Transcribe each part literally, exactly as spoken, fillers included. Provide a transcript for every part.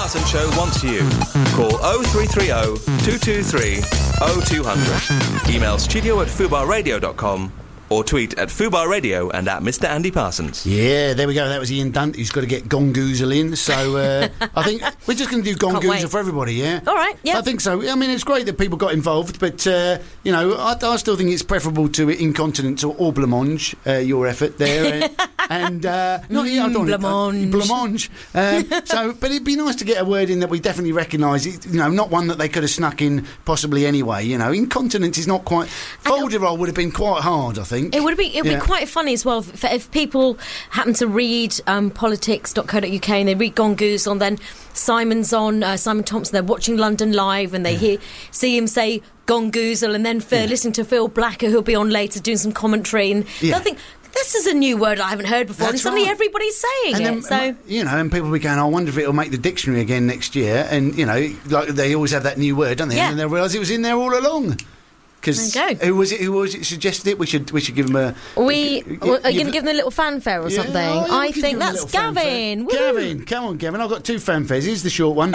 Parsons Show wants you. Call oh three three oh, two two three, oh two hundred. Email studio at fubar radio dot com or tweet at Fubar Radio and at Mister Andy Parsons. Yeah, there we go. That was Ian Dunt who's got to get Gongoozle in. So uh, I think we're just going to do Gongoozle for everybody, yeah? All right, yeah. I think so. I mean, it's great that people got involved, but, uh, you know, I, I still think it's preferable to Incontinence or, or Blancmange, uh, your effort there. uh, and, uh, not, yeah, I don't Blancmange. Blancmange. Um, so, but it'd be nice to get a word in that we definitely recognise, it, you know, not one that they could have snuck in possibly anyway, you know. Incontinence is not quite... Folderol would have been quite hard, I think. It would be it would Yeah. be quite funny as well if, if people happen to read um, politics dot co dot uk and they read Gongoozle and then Simon's on, uh, Simon Thompson, they're watching London Live and they hear see him say Gongoozle and then Phil, Yeah. listening to Phil Blacker who'll be on later doing some commentary and Yeah. they'll think, this is a new word I haven't heard before, That's and suddenly right. everybody's saying And it. then, So you know, and people will be going, I wonder if it'll make the dictionary again next year. And, you know, like they always have that new word, don't they? Yeah. And then they realise it was in there all along. Because There you go. who was it? Who was it suggested it? We should we should give them a. we gi- well, are you give- going to give them a little fanfare or Yeah, something? oh, yeah, we I can think give them a that's little fanfare. Gavin. Woo. Gavin, come on, Gavin. I've got two fanfares. Here's the short one.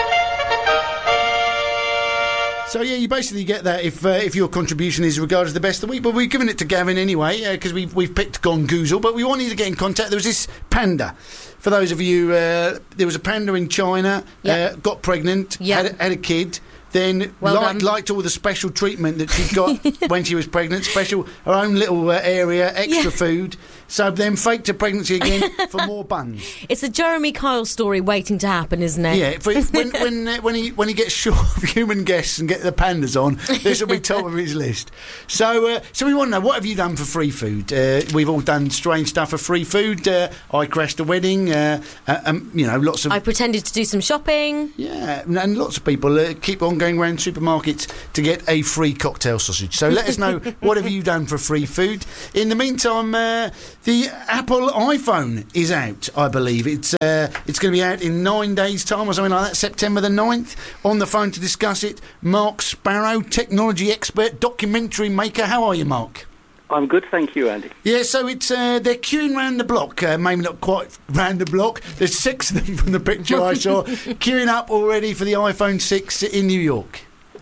So yeah, you basically get that if uh, if your contribution is regarded as the best of the week. But we've given it to Gavin anyway because uh, we've we've picked Gongoozle. But we wanted to get in contact. There was this panda. For those of you, uh, there was a panda in China. Yeah. Uh, got pregnant. Yeah. Had, had a kid. Then Well liked, done. liked all the special treatment that she got when she was pregnant. Special, her own little uh, area, extra Yeah. food. So then faked a pregnancy again for more buns. It's a Jeremy Kyle story waiting to happen, isn't it? Yeah, for, when when uh, when he when he gets short of human guests and get the pandas on, this will be top of his list. So uh, so we want to know, what have you done for free food? Uh, we've all done strange stuff for free food. Uh, I crashed a wedding. Uh, uh, um, you know, lots of I pretended to do some shopping. yeah, and- and lots of people uh, keep on going around supermarkets to get a free cocktail sausage. So let us know, what have you done for free food? In the meantime, uh, the Apple iPhone is out, I believe. It's uh, it's going to be out in nine days' time or something like that, September the ninth. On the phone to discuss it, Mark Sparrow, technology expert, documentary maker. How are you, Mark? I'm good, thank you, Andy. Yeah, so it's uh, they're queuing round the block, uh, maybe not quite round the block. There's six of them from the picture I saw, queuing up already for the iPhone six in New York.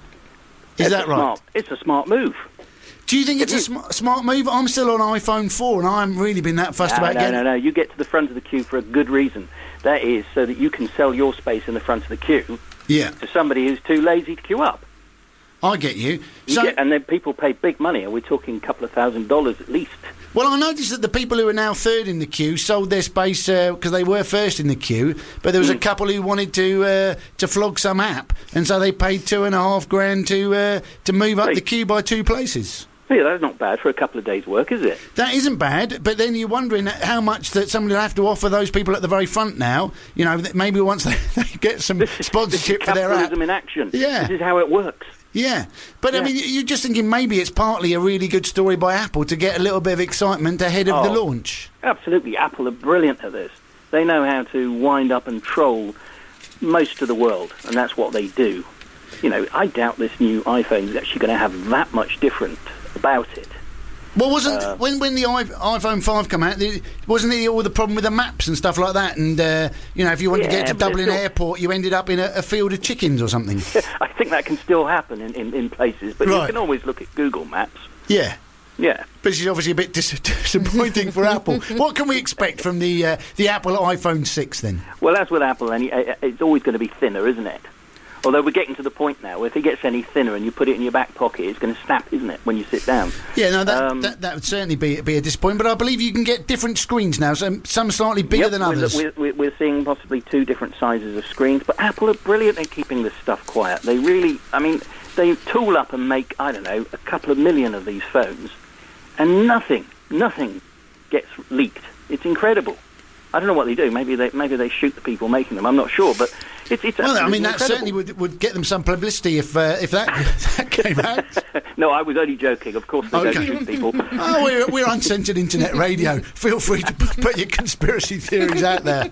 Is It's that a right? Smart, it's a smart move. Do you think it's It a is. sm- smart move? I'm still on iPhone four and I haven't really been that fussed No, about no, getting... no, no. You get to the front of the queue for a good reason. That is so that you can sell your space in the front of the queue Yeah, to somebody who's too lazy to queue up. I get you. You So, get, and then people pay big money. We're talking a couple of thousand dollars at least. well, I noticed that the people who are now third in the queue sold their space because they were first in the queue, but there was a Hmm. couple who wanted to uh, to flog some app, and so they paid two and a half grand to uh, to move up Right. the queue by two places. Yeah, that's not bad for a couple of days' work, is it? That isn't bad, but then you're wondering how much that somebody will have to offer those people at the very front now. You know, that maybe once they, they get some This is, sponsorship this is for their app. capitalism in action. Yeah. This is how it works. Yeah, but I Yeah. mean, you're just thinking maybe it's partly a really good story by Apple to get a little bit of excitement ahead of the Oh. launch. Absolutely. Apple are brilliant at this. They know how to wind up and troll most of the world, and that's what they do. You know, I doubt this new iPhone is actually going to have that much different about it. Well, wasn't Uh, when when the i- iPhone five came out, the, wasn't it all the problem with the maps and stuff like that? And uh, you know, if you wanted to Yeah, get to but it's Dublin still- Airport, you ended up in a, a field of chickens or something. I think that can still happen in, in, in places, but Right. you can always look at Google Maps. Yeah. Yeah. But it's obviously a bit dis- disappointing for Apple. What can we expect from the uh, the Apple iPhone six then? Well, as with Apple, any, uh, it's always going to be thinner, isn't it? Although we're getting to the point now where if it gets any thinner and you put it in your back pocket, it's going to snap, isn't it, when you sit down? Yeah, no, that Um, that, that would certainly be be a disappointment. But I believe you can get different screens now, some some slightly bigger Yep, than we're- others. We're, we're, we're seeing possibly two different sizes of screens, but Apple are brilliant at keeping this stuff quiet. They really, I mean, they tool up and make, I don't know, a couple of million of these phones, and nothing, nothing gets leaked. It's incredible. I don't know what they do. Maybe they maybe they shoot the people making them. I'm not sure, but it's it's. Well, I mean, absolutely that incredible. certainly would would get them some publicity if uh, if that, that came out. No, I was only joking. Of course, they Okay. don't shoot people. Oh, we're, we're uncensored internet radio. Feel free to put, put your conspiracy theories out there.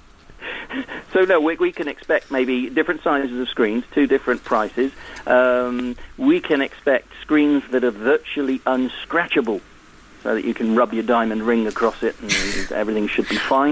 So no, we, we can expect maybe different sizes of screens, two different prices. Um, we can expect screens that are virtually unscratchable, so that you can rub your diamond ring across it and everything should be fine.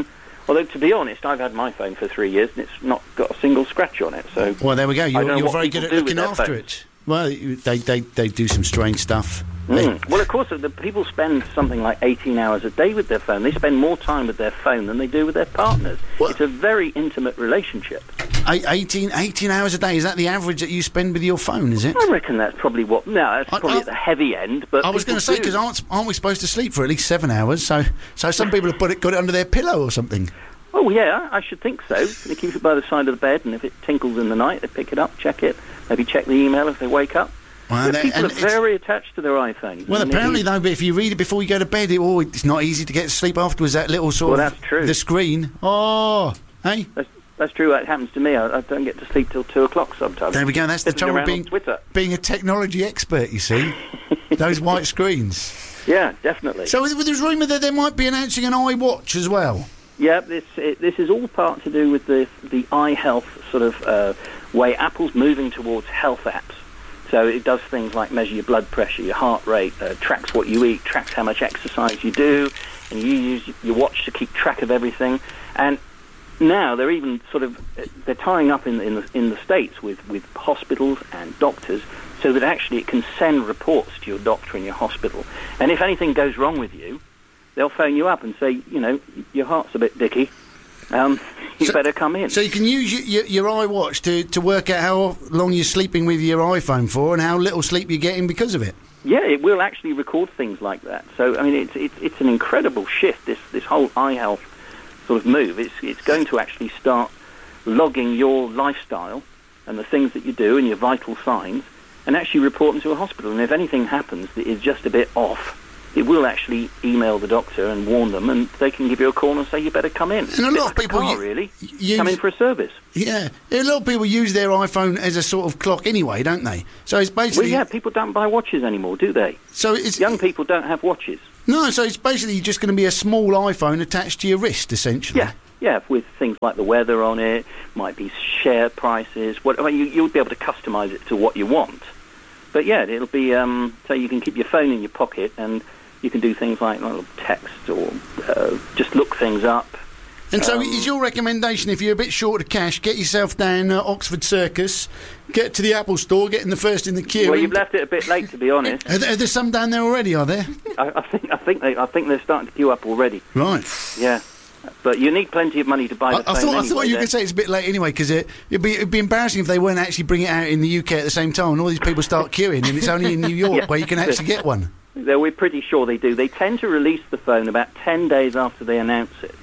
Although, to be honest, I've had my phone for three years and it's not got a single scratch on it. So, well, there we go. I don't You're, know you're what very people good at do with looking their after phones. it. Well, you- they, they, they do some strange stuff. They- Mm. Well, of course, the people spend something like eighteen hours a day with their phone. They spend more time with their phone than they do with their partners. What? It's a very intimate relationship. eight- eighteen, eighteen hours a day, is that the average that you spend with your phone, is it? I reckon that's probably what... No, that's I- probably I- at the heavy end, but I was people going to say, do. because aren't, aren't we supposed to sleep for at least seven hours? So so some people have put it, got it under their pillow or something. Oh, yeah, I should think so. They keep it by the side of the bed, and if it tinkles in the night, they pick it up, check it, maybe check the email if they wake up. Well, But they- people and are it's- very attached to their iPhones. Well, and apparently, it- though, but if you read it before you go to bed, it, oh, it's not easy to get to sleep afterwards, that little sort Well, of... that's true. The screen. Oh, hey? That's, that's true. It happens to me. I, I don't get to sleep till two o'clock sometimes. There we go. That's the Fiddling trouble around being, on Twitter. being a technology expert, you see. Those white screens. Yeah, definitely. So there's rumour that they might be announcing an iWatch as well. Yeah, this it, this is all part to do with the the eye health sort of uh, way Apple's moving towards health apps. So it does things like measure your blood pressure, your heart rate, uh, tracks what you eat, tracks how much exercise you do, and you use your watch to keep track of everything. And now they're even sort of they're tying up in in the in the States with with hospitals and doctors, so that actually it can send reports to your doctor in your hospital. And if anything goes wrong with you, they'll phone you up and say, you know, your heart's a bit dicky. Um, you So- better come in. So you can use your, your, your iWatch to, to work out how long you're sleeping with your iPhone for and how little sleep you're getting because of it. Yeah, it will actually record things like that. So, I mean, it's it's, it's an incredible shift, this, this whole eye health sort of move. It's, it's going to actually start logging your lifestyle and the things that you do and your vital signs and actually report them to a hospital. And if anything happens that is just a bit off, it will actually email the doctor and warn them, and they can give you a call and say you better come in. And a Bit lot like of people car, u- really use- come in for a service. Yeah. A lot of people use their iPhone as a sort of clock anyway, don't they? So it's Well, basically... yeah, people don't buy watches anymore, do they? So it's... Young people don't have watches. No, so it's basically just going to be a small iPhone attached to your wrist, essentially. Yeah, yeah, with things like the weather on it, might be share prices. What I mean, you, you'll be able to customise it to what you want. But yeah, it'll be um, so you can keep your phone in your pocket and you can do things like well, text or uh, just look things up. And so Um, is your recommendation, if you're a bit short of cash, get yourself down uh, Oxford Circus, get to the Apple store, get in the first in the queue. Well, and- you've left it a bit late, to be honest. Are there, are there some down there already, are there? I, I think I think they I think they're starting to queue up already. Right. Yeah, but you need plenty of money to buy I, the I phone thought I anyway, thought you then. could say it's a bit late anyway, because it, it'd, be, it'd be embarrassing if they weren't actually bringing it out in the U K at the same time and all these people start queuing and it's only in New York Yeah. where you can actually get one. Though we're pretty sure they do. They tend to release the phone about ten days after they announce it.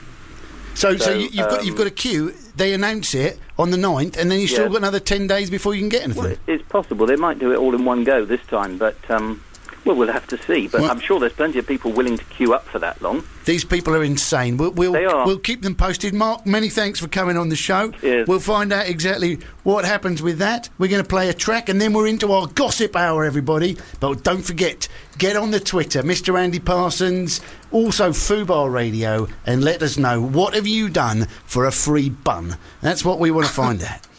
So, so, So, you, you've got um, you've got a queue. They announce it on the ninth, and then you've still Yeah. got another ten days before you can get anything. Well, it, it's possible. They might do it all in one go this time, but, um, well, we'll have to see. But Well- I'm sure there's plenty of people willing to queue up for that long. These people are insane. We'll we'll, They are. we'll keep them posted. Mark, many thanks for coming on the show. Cheers. We'll find out exactly what happens with that. We're going to play a track, and then we're into our gossip hour, everybody. But don't forget, get on the Twitter, Mister Andy Parsons, also Fubar Radio, and let us know what have you done for a free bun. That's what we want to find out.